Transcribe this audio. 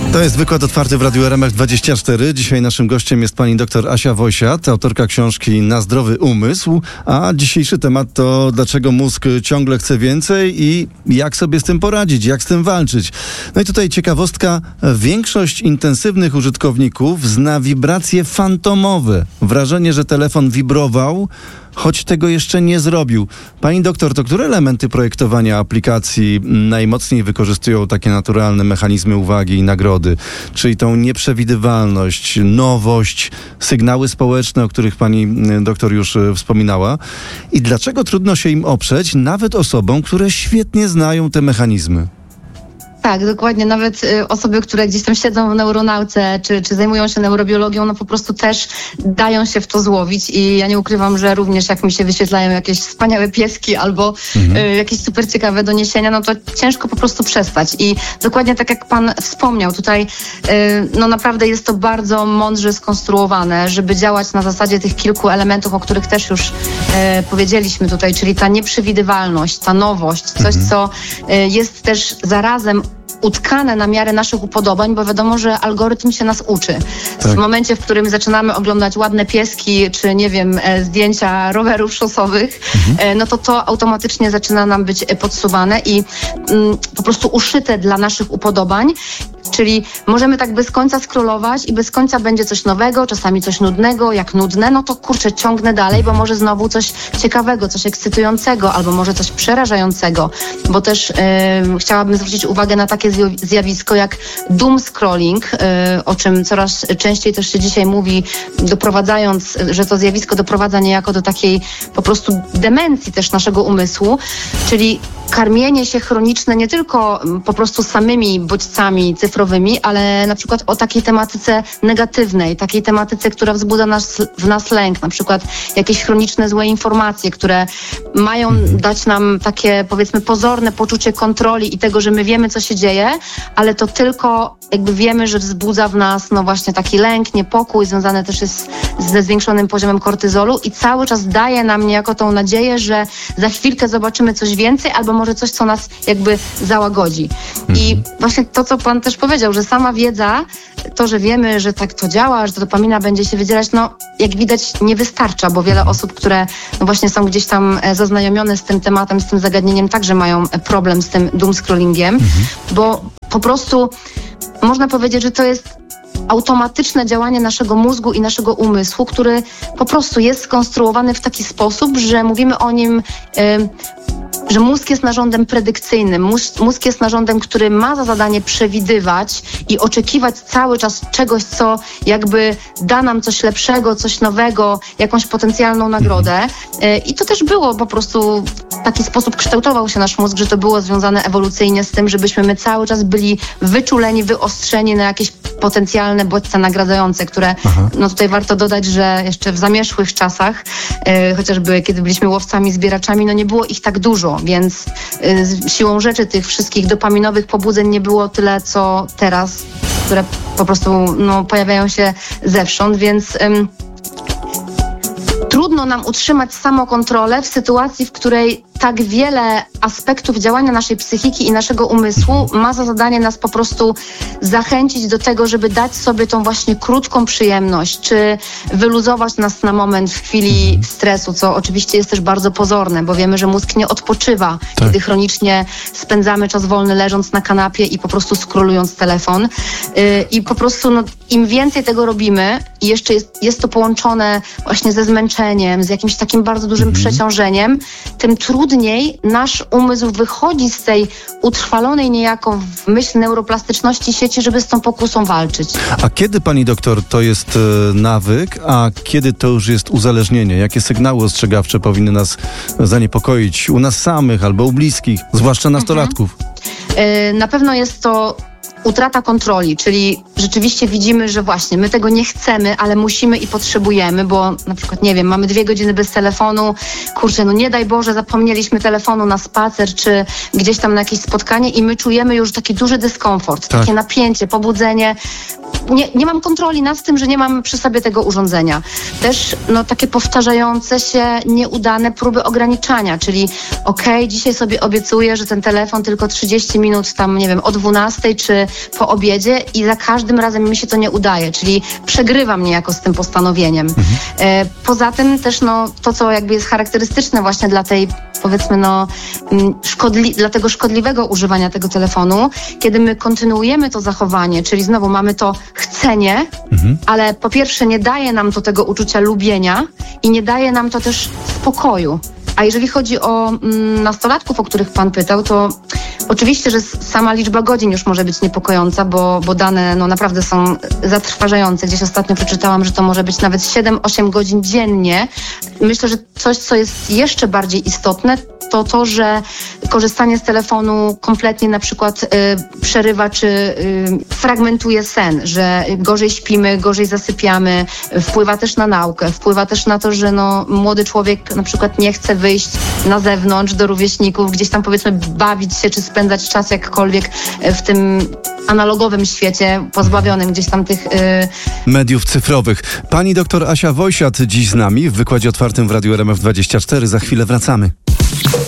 To jest wykład otwarty w Radiu RMF24. Dzisiaj naszym gościem jest pani dr Asia Wojsiat, autorka książki Na zdrowy umysł. A dzisiejszy temat to dlaczego mózg ciągle chce więcej i jak sobie z tym poradzić, jak z tym walczyć. No i tutaj ciekawostka. Większość intensywnych użytkowników zna wibracje fantomowe. Wrażenie, że telefon wibrował, choć tego jeszcze nie zrobił. Pani doktor, to które elementy projektowania aplikacji najmocniej wykorzystują takie naturalne mechanizmy uwagi i nagrody? Czyli tą nieprzewidywalność, nowość, sygnały społeczne, o których pani doktor już wspominała. I dlaczego trudno się im oprzeć, nawet osobom, które świetnie znają te mechanizmy? Tak, dokładnie. Nawet osoby, które gdzieś tam siedzą w neuronauce, czy zajmują się neurobiologią, no po prostu też dają się w to złowić i ja nie ukrywam, że również jak mi się wyświetlają jakieś wspaniałe pieski albo jakieś super ciekawe doniesienia, no to ciężko po prostu przestać. I dokładnie tak jak pan wspomniał, tutaj no naprawdę jest to bardzo mądrze skonstruowane, żeby działać na zasadzie tych kilku elementów, o których też już powiedzieliśmy tutaj, czyli ta nieprzewidywalność, ta nowość, coś co jest też zarazem utkane na miarę naszych upodobań, bo wiadomo, że algorytm się nas uczy. Tak. W momencie, w którym zaczynamy oglądać ładne pieski, czy nie wiem, zdjęcia rowerów szosowych, no to automatycznie zaczyna nam być podsuwane i po prostu uszyte dla naszych upodobań. Czyli możemy tak bez końca scrollować i bez końca będzie coś nowego, czasami coś nudnego. Jak nudne, no to kurczę, ciągnę dalej, bo może znowu coś ciekawego, coś ekscytującego, albo może coś przerażającego. Bo też chciałabym zwrócić uwagę na takie zjawisko jak doom scrolling, o czym coraz częściej też się dzisiaj mówi, doprowadzając, że to zjawisko doprowadza niejako do takiej po prostu demencji też naszego umysłu, czyli karmienie się chroniczne nie tylko po prostu samymi bodźcami cyfrowymi, ale na przykład o takiej tematyce negatywnej, takiej tematyce, która wzbudza w nas lęk, na przykład jakieś chroniczne złe informacje, które mają dać nam takie, powiedzmy, pozorne poczucie kontroli i tego, że my wiemy, co się dzieje, ale to tylko jakby wiemy, że wzbudza w nas no właśnie taki lęk, niepokój, związany też jest ze zwiększonym poziomem kortyzolu i cały czas daje nam niejako tą nadzieję, że za chwilkę zobaczymy coś więcej, albo może coś, co nas jakby załagodzi. I właśnie to, co pan też powiedział, że sama wiedza, to, że wiemy, że tak to działa, że ta dopamina będzie się wydzielać, no jak widać nie wystarcza, bo wiele osób, które no właśnie są gdzieś tam zaznajomione z tym tematem, z tym zagadnieniem, także mają problem z tym doom scrollingiem, bo po prostu można powiedzieć, że to jest automatyczne działanie naszego mózgu i naszego umysłu, który po prostu jest skonstruowany w taki sposób, że mówimy o nim, że mózg jest narządem predykcyjnym. Mózg jest narządem, który ma za zadanie przewidywać i oczekiwać cały czas czegoś, co jakby da nam coś lepszego, coś nowego, jakąś potencjalną nagrodę. I to też było po prostu w taki sposób kształtował się nasz mózg, że to było związane ewolucyjnie z tym, żebyśmy my cały czas byli wyczuleni, wyostrzeni na jakieś potencjalne bodźce nagradzające, które, no tutaj warto dodać, że jeszcze w zamierzchłych czasach, chociażby kiedy byliśmy łowcami, zbieraczami, no nie było ich tak dużo, więc siłą rzeczy tych wszystkich dopaminowych pobudzeń nie było tyle, co teraz, które po prostu no, pojawiają się zewsząd, więc trudno nam utrzymać samokontrolę w sytuacji, w której tak wiele aspektów działania naszej psychiki i naszego umysłu ma za zadanie nas po prostu zachęcić do tego, żeby dać sobie tą właśnie krótką przyjemność, czy wyluzować nas na moment w chwili stresu, co oczywiście jest też bardzo pozorne, bo wiemy, że mózg nie odpoczywa, kiedy chronicznie spędzamy czas wolny leżąc na kanapie i po prostu scrollując telefon. I po prostu no, im więcej tego robimy i jeszcze jest to połączone właśnie ze zmęczeniem, z jakimś takim bardzo dużym przeciążeniem, tym trudniej nasz umysł wychodzi z tej utrwalonej niejako w myśl neuroplastyczności sieci, żeby z tą pokusą walczyć. A kiedy, pani doktor, to jest nawyk, a kiedy to już jest uzależnienie? Jakie sygnały ostrzegawcze powinny nas zaniepokoić u nas samych albo u bliskich, zwłaszcza nastolatków? Na pewno jest to utrata kontroli, czyli rzeczywiście widzimy, że właśnie my tego nie chcemy, ale musimy i potrzebujemy, bo na przykład, nie wiem, mamy 2 godziny bez telefonu, kurczę, no nie daj Boże, zapomnieliśmy telefonu na spacer, czy gdzieś tam na jakieś spotkanie i my czujemy już taki duży dyskomfort, takie napięcie, pobudzenie. nie mam kontroli nad tym, że nie mam przy sobie tego urządzenia. Też takie powtarzające się nieudane próby ograniczania, czyli dzisiaj sobie obiecuję, że ten telefon tylko 30 minut tam, nie wiem, o 12 czy po obiedzie i za każdym razem mi się to nie udaje, czyli przegrywam niejako z tym postanowieniem. Poza tym też to, co jakby jest charakterystyczne właśnie dla tej, powiedzmy, dla tego szkodliwego używania tego telefonu, kiedy my kontynuujemy to zachowanie, czyli znowu mamy to chcenie, ale po pierwsze nie daje nam to tego uczucia lubienia i nie daje nam to też spokoju. A jeżeli chodzi o nastolatków, o których pan pytał, to oczywiście, że sama liczba godzin już może być niepokojąca, bo dane naprawdę są zatrważające. Gdzieś ostatnio przeczytałam, że to może być nawet 7-8 godzin dziennie. Myślę, że coś, co jest jeszcze bardziej istotne, to, że korzystanie z telefonu kompletnie na przykład przerywa czy fragmentuje sen, że gorzej śpimy, gorzej zasypiamy, wpływa też na naukę, wpływa też na to, że młody człowiek na przykład nie chce wyjść na zewnątrz do rówieśników, gdzieś tam powiedzmy bawić się czy spędzać czas jakkolwiek w tym analogowym świecie, pozbawionym gdzieś tam tych mediów cyfrowych. Pani doktor Asia Wojsiat dziś z nami w wykładzie otwartym w Radiu RMF24. Za chwilę wracamy.